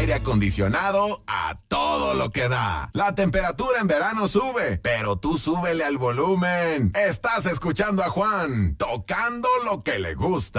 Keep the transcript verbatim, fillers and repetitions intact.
aire acondicionado a todo lo que da. La temperatura en verano sube, pero tú súbele al volumen. Estás escuchando a Juan, tocando lo que le gusta.